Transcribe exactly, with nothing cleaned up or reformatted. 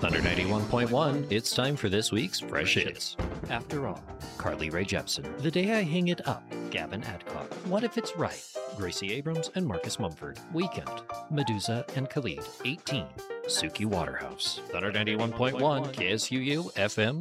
Thunder ninety-one point one, it's time for this week's Fresh Hits. After All, Carly Rae Jepsen. The Day I Hang It Up, Gavin Adcock. What If It's Right, Gracie Abrams and Marcus Mumford. Weekend, Medusa and Khalid. eighteen, Suki Waterhouse. Thunder ninety-one point one, K S U U, F M,